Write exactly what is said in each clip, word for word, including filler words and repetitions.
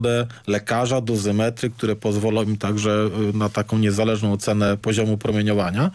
lekarza, dozymetry, które pozwolą im także na taką niezależną ocenę poziomu promieniowania.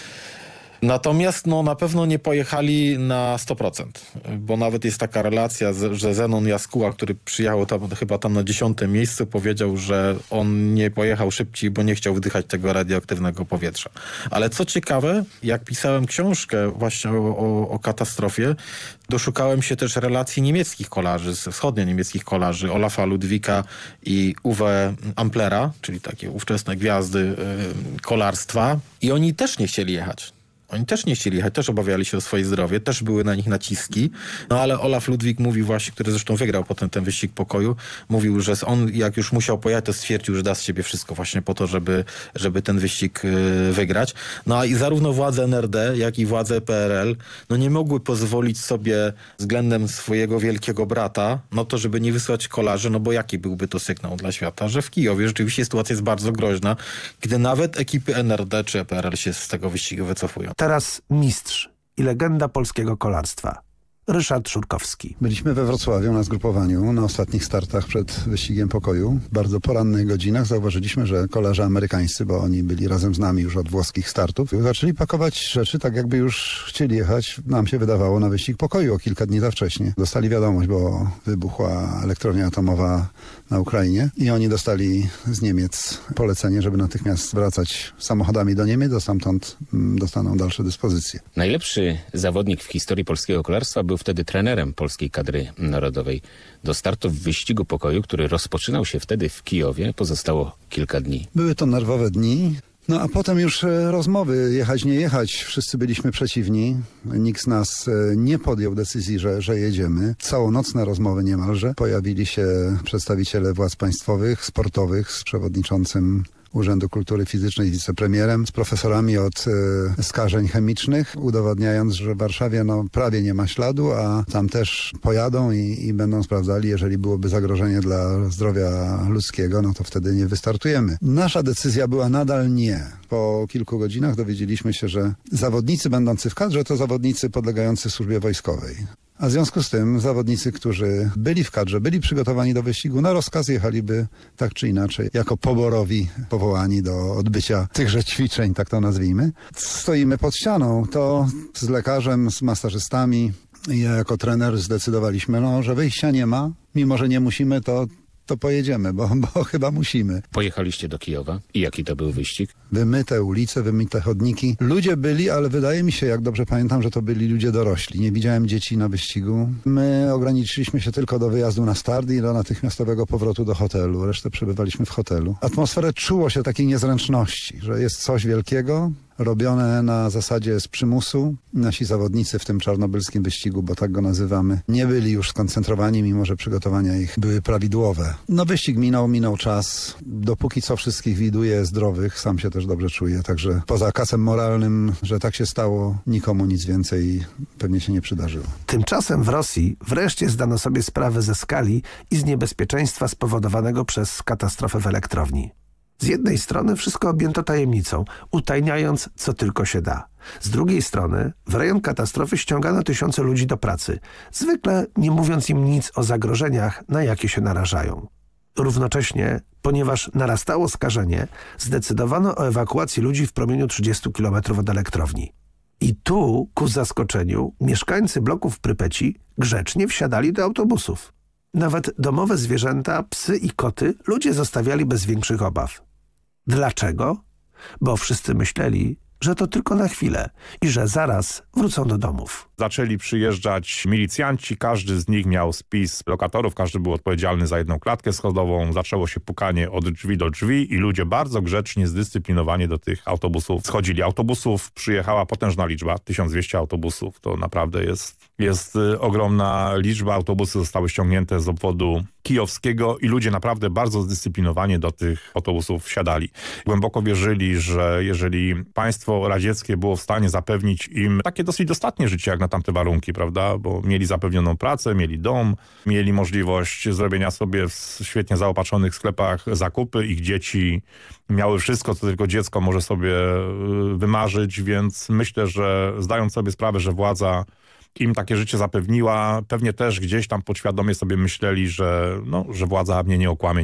Natomiast no, na pewno nie pojechali na sto procent, bo nawet jest taka relacja, że Zenon Jaskuła, który przyjechał tam, chyba tam na dziesiątym miejscu, powiedział, że on nie pojechał szybciej, bo nie chciał wdychać tego radioaktywnego powietrza. Ale co ciekawe, jak pisałem książkę właśnie o, o, o katastrofie, doszukałem się też relacji niemieckich kolarzy, wschodnio-niemieckich kolarzy, Olafa Ludwika i Uwe Amplera, czyli takie ówczesne gwiazdy y, kolarstwa, i oni też nie chcieli jechać. Oni też nie chcieli jechać, też obawiali się o swoje zdrowie, też były na nich naciski. No ale Olaf Ludwik mówił właśnie, który zresztą wygrał potem ten wyścig pokoju, mówił, że on jak już musiał pojechać, to stwierdził, że da z siebie wszystko właśnie po to, żeby, żeby ten wyścig yy, wygrać. No a i zarówno władze N R D, jak i władze P R L, no nie mogły pozwolić sobie względem swojego wielkiego brata, no to żeby nie wysłać kolarzy, no bo jaki byłby to sygnał dla świata, że w Kijowie rzeczywiście sytuacja jest bardzo groźna, gdy nawet ekipy N R D czy P R L się z tego wyścigu wycofują. Teraz mistrz i legenda polskiego kolarstwa. Ryszard Szurkowski. Byliśmy we Wrocławiu na zgrupowaniu, na ostatnich startach przed wyścigiem pokoju. W bardzo porannych godzinach zauważyliśmy, że kolarze amerykańscy, bo oni byli razem z nami już od włoskich startów, zaczęli pakować rzeczy tak, jakby już chcieli jechać, nam się wydawało, na wyścig pokoju o kilka dni za wcześnie. Dostali wiadomość, bo wybuchła elektrownia atomowa na Ukrainie i oni dostali z Niemiec polecenie, żeby natychmiast wracać samochodami do Niemiec, a stamtąd dostaną dalsze dyspozycje. Najlepszy zawodnik w historii polskiego kolarstwa był wtedy trenerem polskiej kadry narodowej. Do startu w wyścigu pokoju, który rozpoczynał się wtedy w Kijowie, pozostało kilka dni. Były to nerwowe dni. No a potem już rozmowy, jechać, nie jechać. Wszyscy byliśmy przeciwni. Nikt z nas nie podjął decyzji, że, że jedziemy. Całonocne rozmowy niemalże. Pojawili się przedstawiciele władz państwowych, sportowych z przewodniczącym Urzędu Kultury Fizycznej, wicepremierem, z profesorami od y, skażeń chemicznych, udowadniając, że w Warszawie no, prawie nie ma śladu, a tam też pojadą i, i będą sprawdzali, jeżeli byłoby zagrożenie dla zdrowia ludzkiego, no to wtedy nie wystartujemy. Nasza decyzja była nadal nie. Po kilku godzinach dowiedzieliśmy się, że zawodnicy będący w kadrze to zawodnicy podlegający służbie wojskowej. A w związku z tym zawodnicy, którzy byli w kadrze, byli przygotowani do wyścigu, na rozkaz jechaliby tak czy inaczej, jako poborowi powołani do odbycia tychże ćwiczeń, tak to nazwijmy. Stoimy pod ścianą, to z lekarzem, z masażystami i ja jako trener zdecydowaliśmy, no, że wyjścia nie ma, mimo że nie musimy, to to pojedziemy, bo, bo chyba musimy. Pojechaliście do Kijowa i jaki to był wyścig? Wymyte ulice, wymyte chodniki. Ludzie byli, ale wydaje mi się, jak dobrze pamiętam, że to byli ludzie dorośli. Nie widziałem dzieci na wyścigu. My ograniczyliśmy się tylko do wyjazdu na start i do natychmiastowego powrotu do hotelu. Resztę przebywaliśmy w hotelu. Atmosferę czuło się takiej niezręczności, że jest coś wielkiego, robione na zasadzie z przymusu. Nasi zawodnicy w tym czarnobylskim wyścigu, bo tak go nazywamy, nie byli już skoncentrowani, mimo że przygotowania ich były prawidłowe. No wyścig minął, minął czas. Dopóki co wszystkich widuję zdrowych, sam się też dobrze czuję. Także poza kasem moralnym, że tak się stało, nikomu nic więcej pewnie się nie przydarzyło. Tymczasem w Rosji wreszcie zdano sobie sprawę ze skali i z niebezpieczeństwa spowodowanego przez katastrofę w elektrowni. Z jednej strony wszystko objęto tajemnicą, utajniając co tylko się da. Z drugiej strony w rejon katastrofy ściągano tysiące ludzi do pracy, zwykle nie mówiąc im nic o zagrożeniach, na jakie się narażają. Równocześnie, ponieważ narastało skażenie, zdecydowano o ewakuacji ludzi w promieniu trzydziestu kilometrów od elektrowni. I tu, ku zaskoczeniu, mieszkańcy bloków w Prypeci grzecznie wsiadali do autobusów. Nawet domowe zwierzęta, psy i koty ludzie zostawiali bez większych obaw. Dlaczego? Bo wszyscy myśleli, że to tylko na chwilę i że zaraz wrócą do domów. Zaczęli przyjeżdżać milicjanci, każdy z nich miał spis lokatorów, każdy był odpowiedzialny za jedną klatkę schodową. Zaczęło się pukanie od drzwi do drzwi i ludzie bardzo grzecznie, zdyscyplinowani do tych autobusów schodzili. Autobusów przyjechała potężna liczba, tysiąc dwieście autobusów. To naprawdę jest, jest ogromna liczba. Autobusy zostały ściągnięte z obwodu kijowskiego i ludzie naprawdę bardzo zdyscyplinowani do tych autobusów wsiadali. Głęboko wierzyli, że jeżeli państwo radzieckie było w stanie zapewnić im takie dosyć dostatnie życie jak na tamte warunki, prawda, bo mieli zapewnioną pracę, mieli dom, mieli możliwość zrobienia sobie w świetnie zaopatrzonych sklepach zakupy, ich dzieci miały wszystko, co tylko dziecko może sobie wymarzyć, więc myślę, że zdając sobie sprawę, że władza im takie życie zapewniła. Pewnie też gdzieś tam podświadomie sobie myśleli, że, no, że władza mnie nie okłamie.